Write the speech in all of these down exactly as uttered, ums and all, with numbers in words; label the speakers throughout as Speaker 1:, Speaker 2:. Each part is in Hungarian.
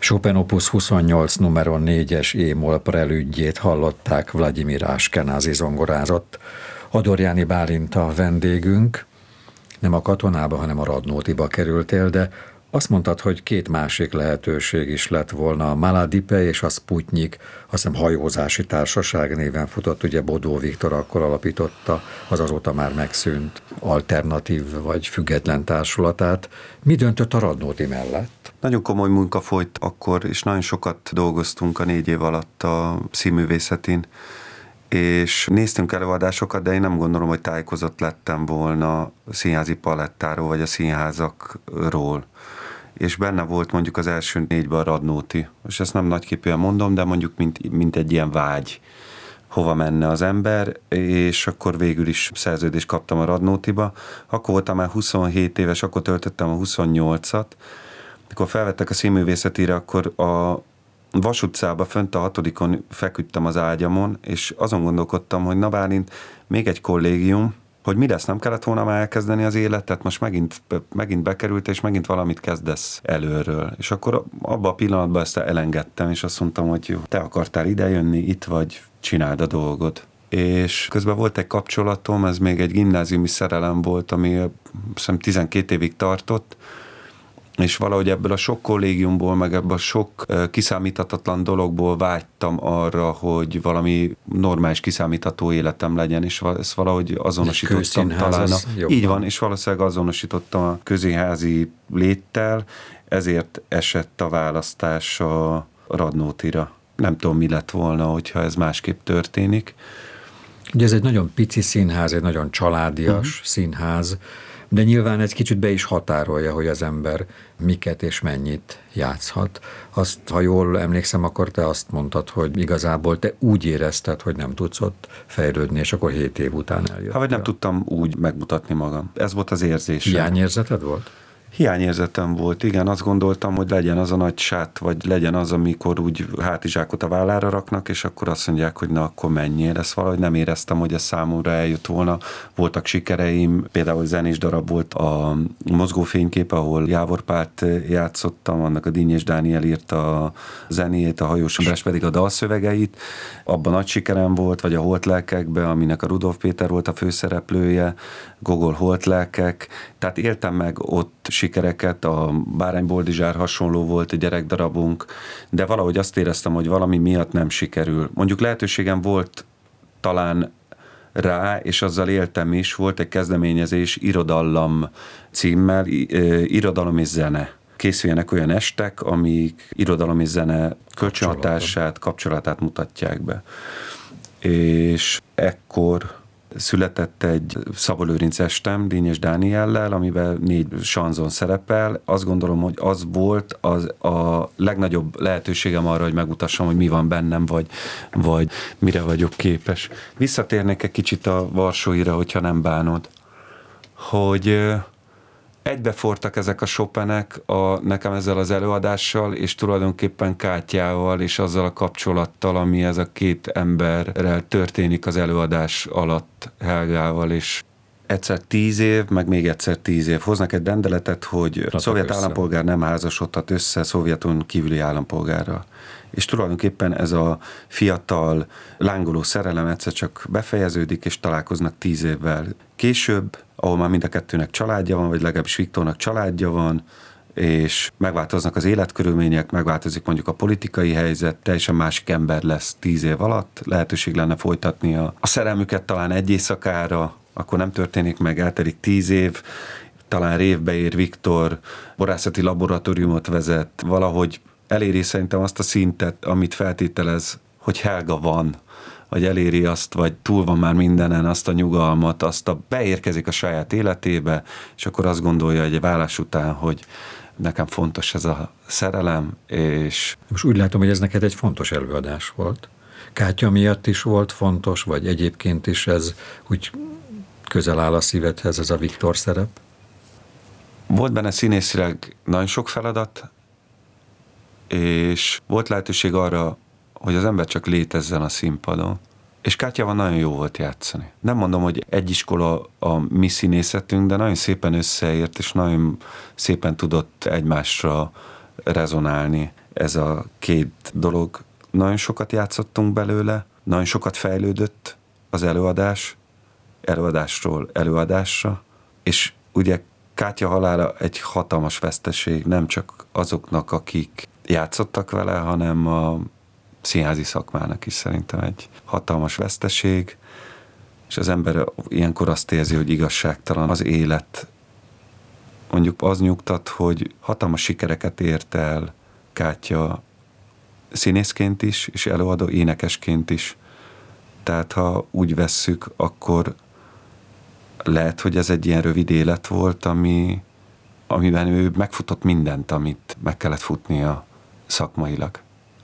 Speaker 1: Chopin Opus huszonnyolc numero négyes é-moll prelüdjét hallották, Vladimir Ashkenazi zongorázott. Adorjáni Bálint a vendégünk. Nem a Katonába, hanem a Radnótiba kerültél, de azt mondtad, hogy két másik lehetőség is lett volna, a Maladipe és a Sputnik, azt hiszem hajózási társaság néven futott, ugye Bodó Viktor akkor alapította az azóta már megszűnt alternatív vagy független társulatát. Mi döntött a Radnóti mellett?
Speaker 2: Nagyon komoly munka folyt akkor, és nagyon sokat dolgoztunk a négy év alatt a színművészetén, és néztünk előadásokat, de én nem gondolom, hogy tájékozott lettem volna a színházi palettáról, vagy a színházakról. És benne volt mondjuk az első négyben a Radnóti. És ezt nem nagyképűen mondom, de mondjuk mint, mint egy ilyen vágy, hova menne az ember, és akkor végül is szerződést kaptam a Radnótiba. Akkor voltam már huszonhét éves, akkor töltöttem a huszonnyolcat. Amikor felvettek a színművészetére, akkor a Vas utcába fönt a hatodikon feküdtem az ágyamon, és azon gondolkodtam, hogy na Bálint, még egy kollégium, hogy mi lesz, nem kellett volna már elkezdeni az életet, most megint, megint bekerült, és megint valamit kezdesz előről. És akkor abban a pillanatban ezt elengedtem, és azt mondtam, hogy jó, te akartál idejönni, itt vagy, csináld a dolgod. És közben volt egy kapcsolatom, ez még egy gimnáziumi szerelem volt, ami hiszem tizenkét évig tartott, és valahogy ebből a sok kollégiumból, meg ebből a sok kiszámíthatatlan dologból vágytam arra, hogy valami normális kiszámítható életem legyen, és ezt valahogy azonosítottam talán. Így van, és valószínűleg azonosítottam a közénházi léttel, ezért esett a választás a Radnótira. Nem tudom, mi lett volna, hogyha ez másképp történik.
Speaker 1: Ugye ez egy nagyon pici színház, egy nagyon családias uh-huh. színház, de nyilván egy kicsit be is határolja, hogy az ember miket és mennyit játszhat. Azt, ha jól emlékszem, akkor te azt mondtad, hogy igazából te úgy érezted, hogy nem tudsz ott fejlődni, és akkor hét év után eljöttél.
Speaker 2: Hát, vagy nem tudtam úgy megmutatni magam. Ez volt az érzésem.
Speaker 1: Hiányérzeted volt?
Speaker 2: Hiányérzetem volt, igen, azt gondoltam, hogy legyen az a nagy sát, vagy legyen az, amikor úgy hátizsákot a vállára raknak, és akkor azt mondják, hogy na, akkor menjél. Ezt valahogy nem éreztem, hogy ez számomra eljött volna. Voltak sikereim, például zenés darab volt a Mozgófénykép, ahol Jávor Pált játszottam, annak a Dínyés Dániel írta a zenéjét, a Hajós András pedig a dalszövegeit. Abban nagy sikerem volt, vagy a Holtlelkekben, aminek a Rudolf Péter volt a főszereplője, Gogol Holtlelkek. Tehát éltem meg ott sikereket, a Bárány Boldizsár hasonló volt a gyerekdarabunk, de valahogy azt éreztem, hogy valami miatt nem sikerül. Mondjuk lehetőségem volt talán rá, és azzal éltem is, volt egy kezdeményezés Irodallam címmel, Irodalom és zene. Készüljenek olyan estek, amik irodalom és zene kölcsönhatását, kapcsolatát mutatják be. És ekkor született egy Szabó Lőrinc estem Dínyés Dániellel, amiben négy sanzon szerepel. Azt gondolom, hogy az volt az a legnagyobb lehetőségem arra, hogy megmutassam, hogy mi van bennem, vagy, vagy mire vagyok képes. Visszatérnék egy kicsit a Varsóira, hogyha nem bánod, hogy egybefortak ezek a Chopinek a, nekem ezzel az előadással, és tulajdonképpen Kátyával, és azzal a kapcsolattal, ami ez a két emberrel történik az előadás alatt Helgával, és egyszer tíz év, meg még egyszer tíz év. Hoznak egy rendeletet, hogy a szovjet össze. állampolgár nem házasodhat össze szovjeton kívüli állampolgárral. És tulajdonképpen ez a fiatal, lángoló szerelem egyszer csak befejeződik, és találkoznak tíz évvel később, ahol már mind a kettőnek családja van, vagy legalábbis Viktornak családja van, és megváltoznak az életkörülmények, megváltozik mondjuk a politikai helyzet, teljesen másik ember lesz tíz év alatt, lehetőség lenne folytatni a, a szerelmüket talán egy éjszakára, akkor nem történik meg, eltelik tíz év, talán révbe ér Viktor, borászati laboratóriumot vezet, valahogy eléri szerintem azt a szintet, amit feltételez, hogy Helga van, vagy eléri azt, vagy túl van már mindenen, azt a nyugalmat, azt a beérkezik a saját életébe, és akkor azt gondolja egy vállás után, hogy nekem fontos ez a szerelem, és...
Speaker 1: Most úgy látom, hogy ez neked egy fontos előadás volt. Kátya miatt is volt fontos, vagy egyébként is ez úgy közel áll a szívedhez, ez a Viktor szerep?
Speaker 2: Volt benne színészileg nagyon sok feladat, és volt lehetőség arra, hogy az ember csak létezzen a színpadon. És Kátyával nagyon jó volt játszani. Nem mondom, hogy egy iskola a mi színészetünk, de nagyon szépen összeért, és nagyon szépen tudott egymásra rezonálni. ez a két dolog. Nagyon sokat játszottunk belőle, nagyon sokat fejlődött az előadás, előadásról előadásra, és ugye Kátya halála egy hatalmas veszteség, nem csak azoknak, akik játszottak vele, hanem a színházi szakmának is szerintem egy hatalmas veszteség, és az ember ilyenkor azt érzi, hogy igazságtalan az élet. Mondjuk az nyugtat, hogy hatalmas sikereket ért el Kátya színészként is, és előadó énekesként is. Tehát ha úgy vesszük, akkor lehet, hogy ez egy ilyen rövid élet volt, ami, amiben ő megfutott mindent, amit meg kellett futnia szakmailag.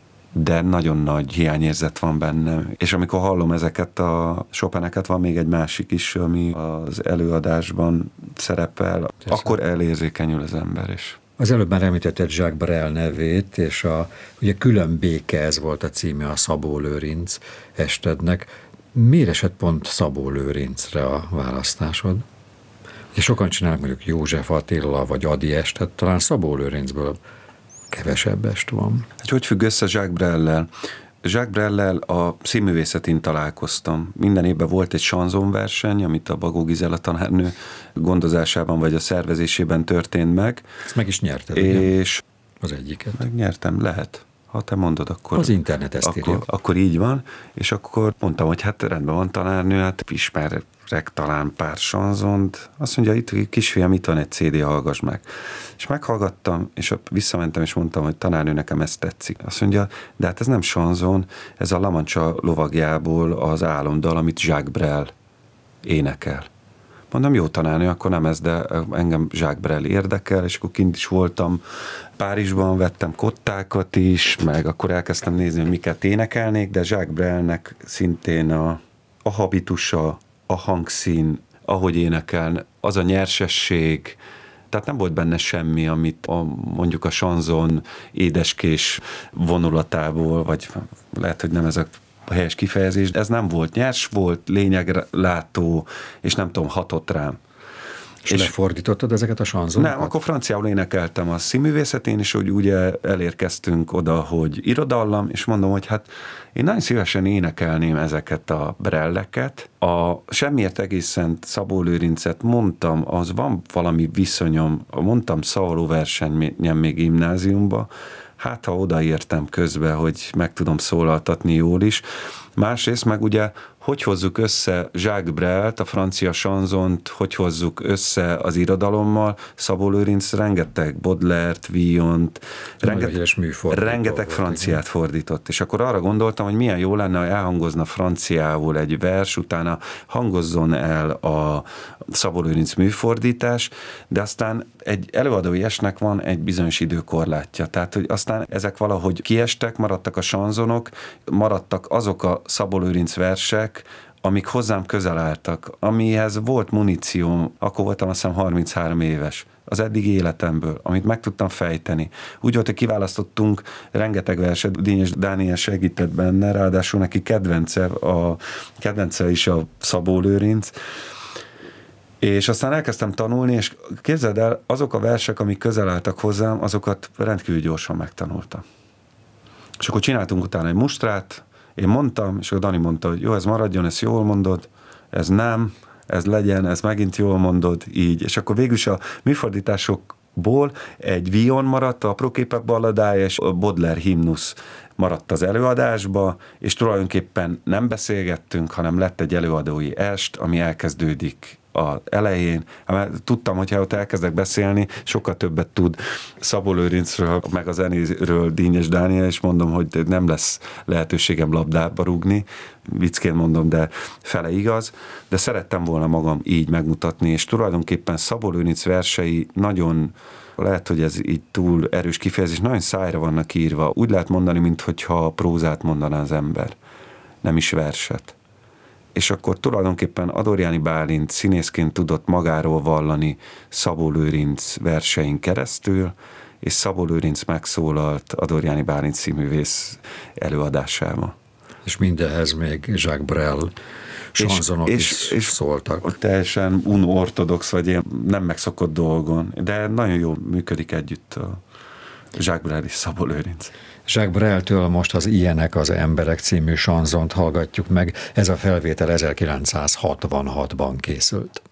Speaker 2: De nagyon nagy hiányérzet van benne. És amikor hallom ezeket a Chopineket, van még egy másik is, ami az előadásban szerepel, Persze. akkor elérzékenyül az ember is.
Speaker 1: Az előbb már említetted Jacques Brel nevét, és a, ugye Külön béke, ez volt a címe a Szabó Lőrinc estednek. Miért esett pont Szabó Lőrincre a választásod? Ugye sokan csinálnak mondjuk József Attila vagy Ady estet, talán Szabó Lőrincből kevesebb est van.
Speaker 2: Hát hogy függ össze Jacques Brellel? Jacques Brellel a színművészetén találkoztam. Minden évben volt egy sanzonverseny, amit a Bagó Gizella tanárnő gondozásában vagy a szervezésében történt meg.
Speaker 1: Ezt meg is nyerted,
Speaker 2: és
Speaker 1: ugye? Az egyiket.
Speaker 2: Megnyertem, lehet. Ha te mondod, akkor...
Speaker 1: Az internet ezt
Speaker 2: akkor,
Speaker 1: írja.
Speaker 2: Akkor így van, és akkor mondtam, hogy hát rendben van tanárnő, hát ismerek talán pár sanzont. Azt mondja, itt kisfiam, itt van egy cé dé, hallgass meg. És meghallgattam, és visszamentem, és mondtam, hogy tanárnő, nekem ez tetszik. Azt mondja, de hát ez nem sanzon, ez a La Mancha lovagjából az álomdal, amit Jacques Brel énekel. Mondom, jó tanárnő, akkor nem ez, de engem Jacques Brel érdekel, és akkor kint is voltam Párizsban, vettem kottákat is, meg akkor elkezdtem nézni, hogy miket énekelnék, de Jacques Brelnek szintén a, a habitusa, a hangszín, ahogy énekel, az a nyersesség, tehát nem volt benne semmi, amit a, mondjuk a sanzon édeskés vonulatából, vagy lehet, hogy nem ez a helyes kifejezés, ez nem volt nyers, volt lényeglátó, és nem tudom, hatott rám.
Speaker 1: És, és lefordítottad ezeket a sanzonokat?
Speaker 2: Nem, akkor franciául énekeltem a színművészetén, és úgy ugye elérkeztünk oda, hogy irodallam, és mondom, hogy hát én nagyon szívesen énekelném ezeket a brelleket. A Semmiért egészen Szabó Lőrincet mondtam, az van valami viszonyom, mondtam szavalóversenyen még gimnáziumba, hát ha odaértem közben, hogy meg tudom szólaltatni jól is. Másrészt meg ugye, hogy hozzuk össze Jacques Brelt, a francia sanzont, hogy hozzuk össze az irodalommal. Szabó Lőrinc rengeteg Baudelaire-t, Villont, rengeteg, rengeteg franciát fordított. És akkor arra gondoltam, hogy milyen jó lenne, ha elhangozna franciául egy vers, utána hangozzon el a Szabó Lőrinc műfordítás, de aztán egy előadói esnek van egy bizonyos időkorlátja. Tehát, hogy aztán ezek valahogy kiestek, maradtak a sanzonok, maradtak azok a Szabó Lőrinc versek, amik hozzám közel álltak, amihez volt munícióm, akkor voltam azt hiszem harminchárom éves, az eddigi életemből, amit meg tudtam fejteni. Úgy volt, hogy kiválasztottunk rengeteg verset, Dínyes Dániel segített benne, ráadásul neki kedvence, a kedvence is a Szabó Lőrinc, és aztán elkezdtem tanulni, és képzeld el, azok a versek, amik közel álltak hozzám, azokat rendkívül gyorsan megtanultam. És akkor csináltunk utána egy mustrát, én mondtam, és akkor Dani mondta, hogy jó, ez maradjon, ezt jól mondod, ez nem, ez legyen, ez megint jól mondod, így. És akkor végül is a műfordításokból egy Villon maradt, a Apróképek balladája, és a Baudelaire himnusz maradt az előadásba, és tulajdonképpen nem beszélgettünk, hanem lett egy előadói est, ami elkezdődik az elején. Tudtam, hogy ha ott elkezdek beszélni, sokkal többet tud Szabó Lőrincről, meg a zenéről Dínyes Dániel, és mondom, hogy nem lesz lehetőségem labdába rúgni, viccként mondom, de fele igaz, de szerettem volna magam így megmutatni, és tulajdonképpen Szabó Lőrinc versei nagyon, lehet, hogy ez így túl erős kifejezés, nagyon szájra vannak írva. Úgy lehet mondani, minthogyha prózát mondaná az ember, nem is verset. És akkor tulajdonképpen Adorjáni Bálint színészként tudott magáról vallani Szabó Lőrinc versein keresztül, és Szabó Lőrinc megszólalt Adorjáni Bálint színművész előadásában.
Speaker 1: És mindehhez még Jacques Brel sanzonok és, is és, és szóltak.
Speaker 2: Teljesen unortodox, vagy ilyen nem megszokott dolgon, de nagyon jól működik együtt a Jacques Brel és Szabó Lőrinc.
Speaker 1: Jacques Breltől most az Ilyenek az emberek című sanzont hallgatjuk meg. Ez a felvétel ezerkilencszázhatvanhatban készült.